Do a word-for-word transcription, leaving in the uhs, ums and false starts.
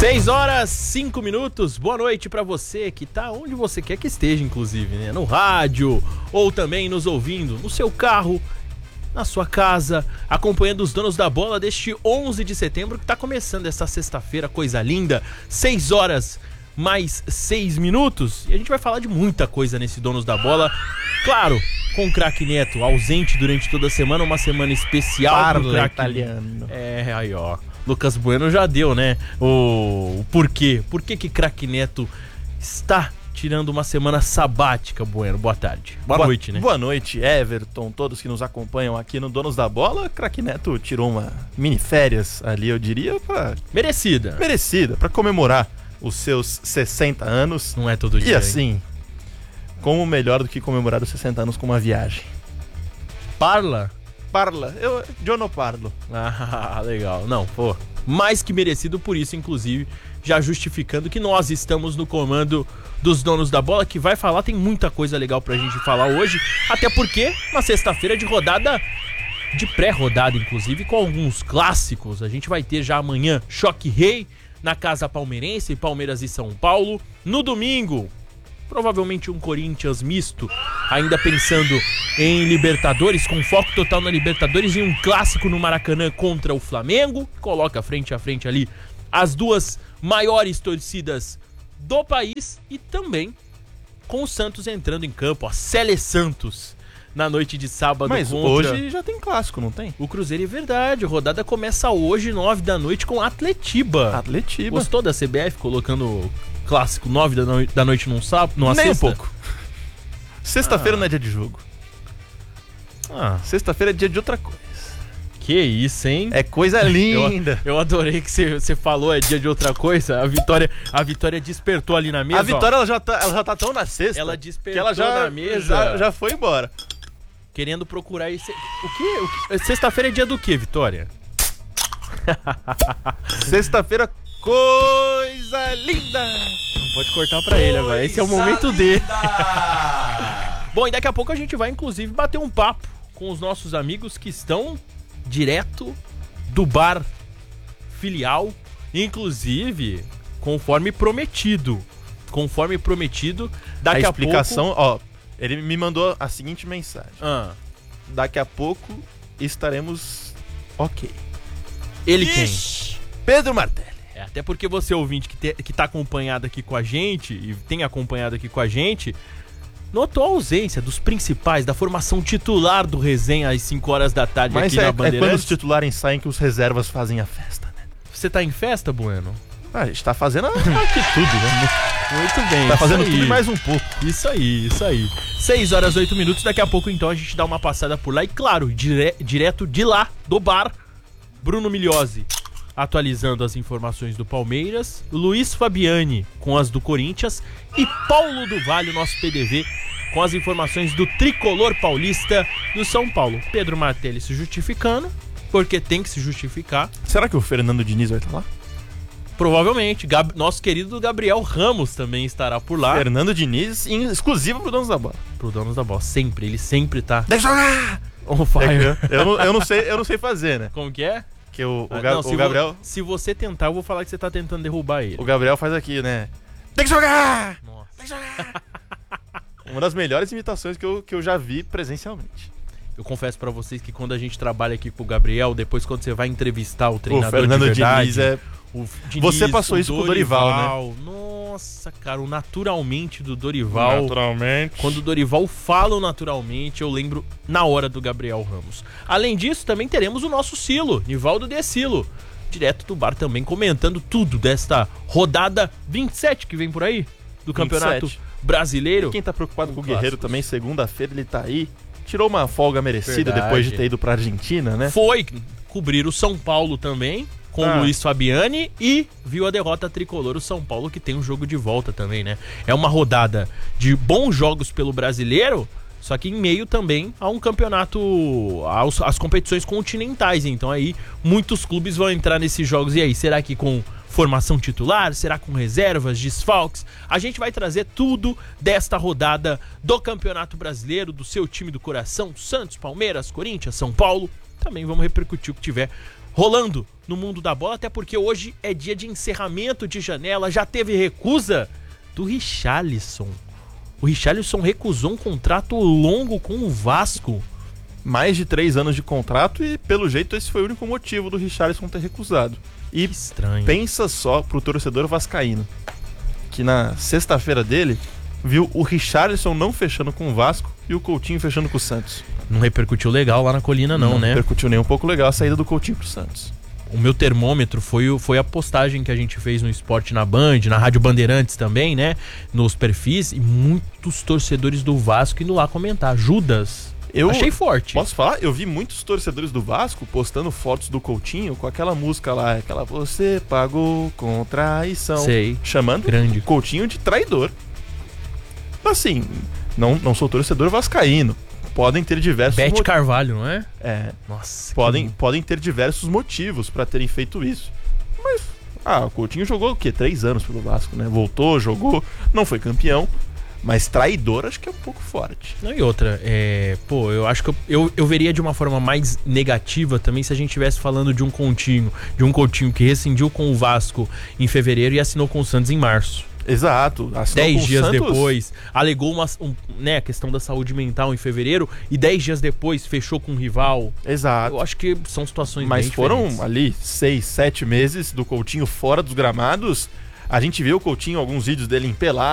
seis horas, cinco minutos, boa noite pra você que tá onde você quer que esteja, inclusive, né? No rádio, ou também nos ouvindo, no seu carro, na sua casa, acompanhando os donos da bola deste onze de setembro, que tá começando essa sexta-feira, coisa linda, seis horas mais seis minutos, e a gente vai falar de muita coisa nesse Donos da Bola, claro, com o Craque Neto, ausente durante toda a semana, uma semana especial. Parla italiano. É, aí ó, Lucas Bueno já deu, né, o, o porquê, por que que Craque Neto está tirando uma semana sabática, Bueno? Boa tarde. Boa, boa noite, né? Boa noite, Everton, todos que nos acompanham aqui no Donos da Bola. Craque Neto tirou uma mini férias ali, eu diria, pra... Merecida. Merecida, pra comemorar os seus sessenta anos. Não é todo dia. E assim, hein? Como melhor do que comemorar os sessenta anos com uma viagem? Parla? Parla, eu, eu não parlo. Ah, legal. Não, pô, mais que merecido, por isso, inclusive, já justificando que nós estamos no comando dos Donos da Bola, que vai falar, tem muita coisa legal pra gente falar hoje, até porque na sexta-feira de rodada, de pré-rodada, inclusive, com alguns clássicos, a gente vai ter já amanhã Choque Rei na Casa Palmeirense, Palmeiras e São Paulo. No domingo, provavelmente um Corinthians misto, ainda pensando em Libertadores, com foco total na Libertadores, e um clássico no Maracanã contra o Flamengo, coloca frente a frente ali as duas maiores torcidas do país, e também com o Santos entrando em campo, a Sele Santos, na noite de sábado. Mas contra... hoje já tem clássico, não tem? O Cruzeiro, é verdade, a rodada começa hoje, nove da noite, com Atletiba. Atletiba. Gostou da C B F colocando clássico nove da, no... da noite num sábado, numa Nem sexta? um pouco. Sexta-feira Ah. não é dia de jogo. Ah, Sexta-feira é dia de outra coisa. que isso, hein? É coisa linda. Eu, eu adorei que você falou, é dia de outra coisa. A Vitória, a Vitória despertou ali na mesa. A Vitória ó, ela já, tá, ela já tá tão na sexta ela que despertou ela já, na mesa, já, já foi embora. querendo procurar esse... O quê? O quê? Sexta-feira é dia do quê, Vitória? Sexta-feira, coisa linda. Não pode cortar pra ele agora, esse é o momento dele. Bom, e daqui a pouco a gente vai, inclusive, bater um papo com os nossos amigos que estão direto do bar filial, inclusive, conforme prometido. Conforme prometido, daqui a a, explicação, pouco... ó, ele me mandou a seguinte mensagem. Ah, Daqui a pouco estaremos ok. ele Ixi. quem? Pedro Martelli. É, até porque você, ouvinte, que, te, que tá acompanhado aqui com a gente, e tem acompanhado aqui com a gente, notou a ausência dos principais, da formação titular do Resenha às cinco horas da tarde. Mas aqui é, na é Bandeirantes. quando os titulares saem que os reservas fazem a festa, né? Você tá em festa, Bueno? Ah, a gente tá fazendo aqui tudo, né? Muito bem. Tá isso fazendo aí. tudo e mais um pouco. Isso aí, isso aí. seis horas, oito minutos, daqui a pouco então a gente dá uma passada por lá. E claro, dire- direto de lá, do bar, Bruno Migliosi atualizando as informações do Palmeiras, Luiz Fabiani com as do Corinthians e Paulo do Vale, nosso P D V, com as informações do tricolor paulista do São Paulo. Pedro Martelli se justificando, porque tem que se justificar. Será que o Fernando Diniz vai estar lá? Provavelmente. Gab- nosso querido Gabriel Ramos também estará por lá. Fernando Diniz, em- exclusivo pro Donos da Bola. Pro Donos da Bola, sempre, ele sempre tá Deixa eu jogar! on fire. É que eu, eu, não, eu, não sei, eu não sei fazer, né? Como que é? Que o, o, Ah, Ga- não, o se Gabriel... vo- se você tentar, eu vou falar que você tá tentando derrubar ele. O Gabriel faz aqui, né? Tem que jogar! Nossa. Tem que jogar! Uma das melhores imitações que eu, que eu já vi presencialmente. Eu confesso pra vocês que quando a gente trabalha aqui com o Gabriel, depois quando você vai entrevistar o O treinador Fernando de verdade, Diniz é... o Diniz, Você passou o isso com o Dorival, né? Nossa, cara, o naturalmente do Dorival. Naturalmente. Quando o Dorival fala o naturalmente, eu lembro na hora do Gabriel Ramos. Além disso, também teremos o nosso Silo, Nivaldo de Silo, direto do bar também, comentando tudo desta rodada vinte e sete que vem por aí, do Campeonato vinte e sete. Brasileiro. Quem tá preocupado com o Clássicos. Guerreiro também, segunda-feira ele tá aí. Tirou uma folga merecida Verdade. depois de ter ido pra Argentina, né? Foi cobrir o São Paulo também, com Ah. o Luiz Fabiani, e viu a derrota tricolor, o São Paulo, que tem um jogo de volta também, né? É uma rodada de bons jogos pelo Brasileiro, só que em meio também a um campeonato, aos, às competições continentais. Então aí muitos clubes vão entrar nesses jogos. E aí, será que com formação titular? Será com reservas, desfalques? A gente vai trazer tudo desta rodada do Campeonato Brasileiro, do seu time do coração, Santos, Palmeiras, Corinthians, São Paulo. Também vamos repercutir o que tiver rolando no mundo da bola, até porque hoje é dia de encerramento de janela, já teve recusa do Richarlison. O Richarlison recusou um contrato longo com o Vasco. Mais de três anos de contrato e, pelo jeito, esse foi o único motivo do Richarlison ter recusado. E que estranho. Pensa só pro torcedor vascaíno, que na sexta-feira dele, viu o Richarlison não fechando com o Vasco e o Coutinho fechando com o Santos. Não repercutiu legal lá na Colina não, não né? Não repercutiu nem um pouco legal a saída do Coutinho pro Santos. O meu termômetro foi, o, foi a postagem que a gente fez no Esporte na Band, na Rádio Bandeirantes também, né? Nos perfis, e muitos torcedores do Vasco indo lá comentar. Judas... Eu achei forte. Posso falar? Eu vi muitos torcedores do Vasco postando fotos do Coutinho com aquela música lá, aquela "Você pagou com traição", sei, chamando grande. Coutinho de traidor. Assim, não, não sou torcedor vascaíno. Podem ter diversos Bete motivos. Carvalho, não é? É. Nossa. Podem, que... podem ter diversos motivos pra terem feito isso. Mas, ah, o Coutinho jogou o quê? Três anos pelo Vasco, né? Voltou, jogou, não foi campeão. Mas traidor acho que é um pouco forte. Não, e outra, é, pô, eu acho que eu, eu, eu veria de uma forma mais negativa também se a gente estivesse falando de um Coutinho, de um Coutinho que rescindiu com o Vasco em fevereiro e assinou com o Santos em março. Exato. Dez com dias Santos... depois, alegou uma, um, né, a questão da saúde mental em fevereiro e dez dias depois fechou com um rival. Exato. Eu acho que são situações Mas bem foram diferentes. ali seis, sete meses do Coutinho fora dos gramados. A gente viu o Coutinho, alguns vídeos dele em pelado,